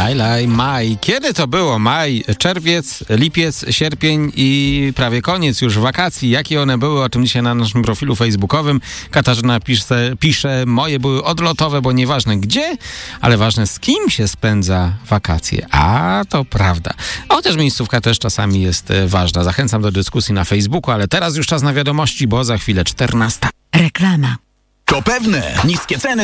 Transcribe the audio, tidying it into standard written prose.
Laj, maj. Kiedy to było? Maj, czerwiec, lipiec, sierpień i prawie koniec już wakacji. Jakie one były? O tym dzisiaj na naszym profilu facebookowym. Katarzyna pisze, moje były odlotowe, bo nieważne gdzie, ale ważne z kim się spędza wakacje. A to prawda. Chociaż miejscówka też czasami jest ważna. Zachęcam do dyskusji na Facebooku, ale teraz już czas na wiadomości, bo za chwilę 14. Reklama. To pewne, niskie ceny